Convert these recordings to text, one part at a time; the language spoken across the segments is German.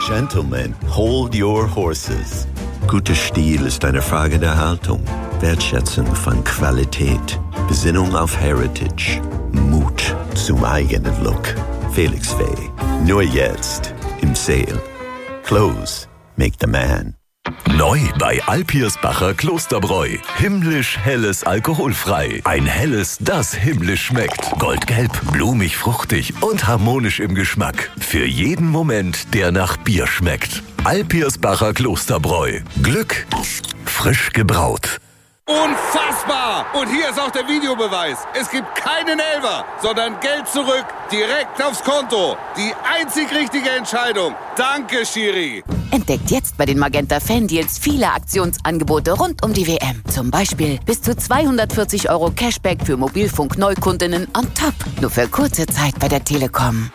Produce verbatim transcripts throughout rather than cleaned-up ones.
Gentlemen, hold your horses. Guter Stil ist eine Frage der Haltung, Wertschätzung von Qualität, Besinnung auf Heritage, Mut zum eigenen Look. Felix Faye, nur jetzt im Sale. Clothes make the man. Neu bei Alpirsbacher Klosterbräu. Himmlisch helles alkoholfrei. Ein helles, das himmlisch schmeckt. Goldgelb, blumig, fruchtig und harmonisch im Geschmack. Für jeden Moment, der nach Bier schmeckt. Alpirsbacher Klosterbräu. Glück frisch gebraut. Unfassbar! Und hier ist auch der Videobeweis. Es gibt keinen Elfer, sondern Geld zurück, direkt aufs Konto. Die einzig richtige Entscheidung. Danke, Schiri. Entdeckt jetzt bei den Magenta Fan-Deals viele Aktionsangebote rund um die W M. Zum Beispiel bis zu zweihundertvierzig Euro Cashback für Mobilfunk-Neukundinnen on top. Nur für kurze Zeit bei der Telekom.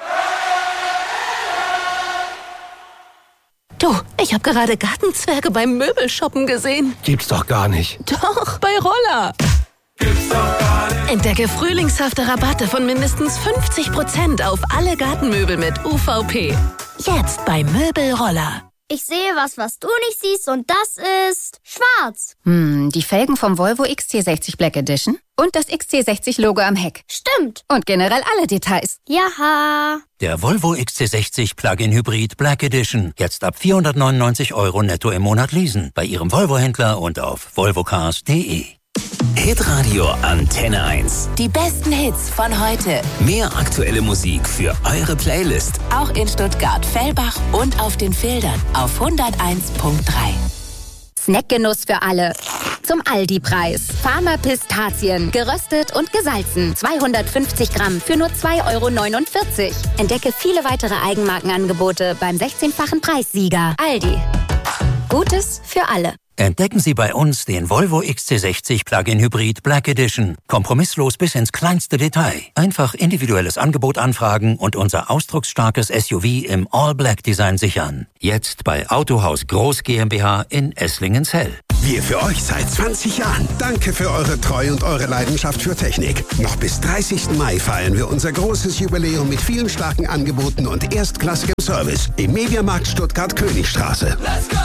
Du, ich habe gerade Gartenzwerge beim Möbelshoppen gesehen. Gibt's doch gar nicht. Doch, bei Roller. Gibt's doch gar nicht. Entdecke frühlingshafte Rabatte von mindestens fünfzig Prozent auf alle Gartenmöbel mit U V P. Jetzt bei Möbelroller. Ich sehe was, was du nicht siehst, und das ist schwarz. Hm, die Felgen vom Volvo X C sechzig Black Edition und das X C sechzig Logo am Heck. Stimmt. Und generell alle Details. Jaha. Der Volvo X C sechzig Plug-in Hybrid Black Edition. Jetzt ab vierhundertneunundneunzig Euro netto im Monat leasen. Bei Ihrem Volvo-Händler und auf volvocars punkt de. Hitradio Antenne eins. Die besten Hits von heute. Mehr aktuelle Musik für eure Playlist. Auch in Stuttgart, Fellbach und auf den Feldern auf hunderteins Komma drei. Snackgenuss für alle. Zum Aldi-Preis. Farmer Pistazien. Geröstet und gesalzen. zweihundertfünfzig Gramm für nur zwei Euro neunundvierzig. Entdecke viele weitere Eigenmarkenangebote beim sechzehnfachen Preissieger. Aldi. Gutes für alle. Entdecken Sie bei uns den Volvo X C sechzig Plug-in Hybrid Black Edition. Kompromisslos bis ins kleinste Detail. Einfach individuelles Angebot anfragen und unser ausdrucksstarkes S U V im All-Black-Design sichern. Jetzt bei Autohaus Groß GmbH in Esslingen-Zell. Wir für euch seit zwanzig Jahren. Danke für eure Treue und eure Leidenschaft für Technik. Noch bis dreißigsten Mai feiern wir unser großes Jubiläum mit vielen starken Angeboten und erstklassigem Service im Mediamarkt Stuttgart Königstraße. Let's go!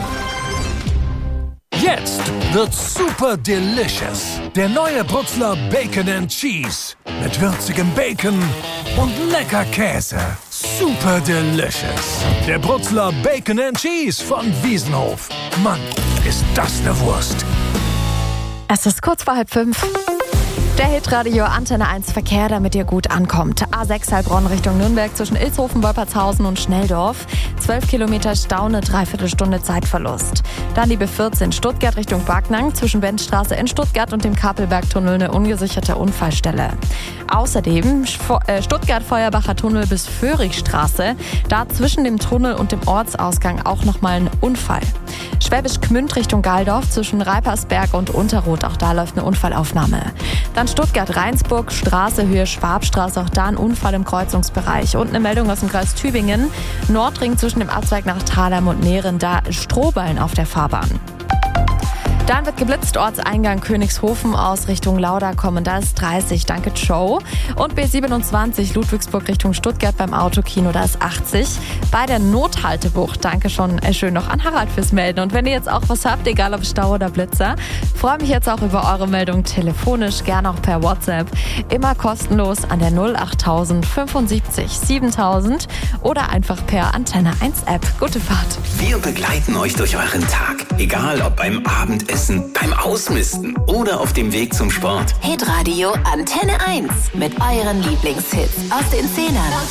Jetzt wird's super delicious. Der neue Brutzler Bacon and Cheese. Mit würzigem Bacon und lecker Käse. Super delicious. Der Brutzler Bacon and Cheese von Wiesenhof. Mann, ist das eine Wurst. Es ist kurz vor halb fünf. Der Hitradio Antenne eins Verkehr, damit ihr gut ankommt. A sechs Heilbronn Richtung Nürnberg zwischen Ilshofen, Wolpertshausen und Schnelldorf. zwölf Kilometer Stau, eine Dreiviertelstunde Zeitverlust. Dann die B vierzehn Stuttgart Richtung Backnang zwischen Wendstraße in Stuttgart und dem Kapelbergtunnel eine ungesicherte Unfallstelle. Außerdem Stuttgart-Feuerbacher Tunnel bis Föhrigstraße. Da zwischen dem Tunnel und dem Ortsausgang auch nochmal ein Unfall. Schwäbisch Gmünd Richtung Galdorf zwischen Reipersberg und Unterroth. Auch da läuft eine Unfallaufnahme. Dann Stuttgart-Rheinsburg, Straße, Höhe Schwabstraße, auch da ein Unfall im Kreuzungsbereich. Und eine Meldung aus dem Kreis Tübingen. Nordring zwischen dem Abzweig nach Thalheim und Nehren, da Strohballen auf der Fahrbahn. Dann wird geblitzt, Ortseingang Königshofen aus Richtung Lauda kommen, da ist dreißig, danke Joe. Und B siebenundzwanzig Ludwigsburg Richtung Stuttgart beim Autokino, da ist achtzig. Bei der Nothaltebucht, danke schon äh, schön noch an Harald fürs Melden. Und wenn ihr jetzt auch was habt, egal ob Stau oder Blitzer, freue mich jetzt auch über eure Meldung telefonisch, gerne auch per WhatsApp. Immer kostenlos an der null achttausend fünfundsiebzig siebentausend oder einfach per Antenne eins App. Gute Fahrt. Wir begleiten euch durch euren Tag, egal ob beim Abendessen, beim Ausmisten oder auf dem Weg zum Sport. Hitradio Antenne eins mit euren Lieblingshits aus den Zehnern.